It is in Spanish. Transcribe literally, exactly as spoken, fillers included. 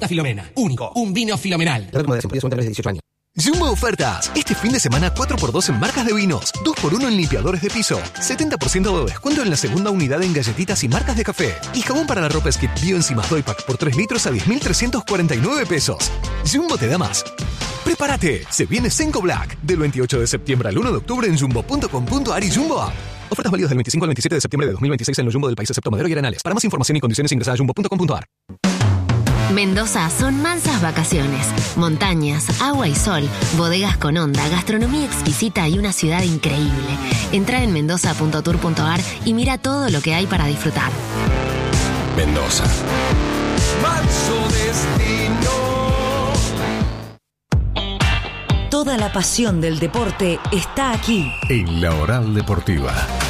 Santa Filomena. Único. Un vino filomenal. dieciocho años. Jumbo Ofertas. Este fin de semana cuatro por dos en marcas de vinos, dos por uno en limpiadores de piso, setenta por ciento de descuento en la segunda unidad en galletitas y marcas de café. Y jabón para la ropa Skip Bio Enzimas Doypack por tres litros a diez mil trescientos cuarenta y nueve pesos. Jumbo te da más. ¡Prepárate! Se viene Senco Black. Del veintiocho de septiembre al uno de octubre en jumbo punto com punto ar y Jumbo App. Ofertas válidas del veinticinco al veintisiete de septiembre de dos mil veintiséis en los Jumbo del país excepto Madero y Arenales. Para más información y condiciones ingresa a jumbo punto com punto ar. Mendoza son mansas vacaciones, montañas, agua y sol, bodegas con onda, gastronomía exquisita y una ciudad increíble. Entra en mendoza punto tour punto ar y mira todo lo que hay para disfrutar. Mendoza. Manso destino. Toda la pasión del deporte está aquí. En La Oral Deportiva.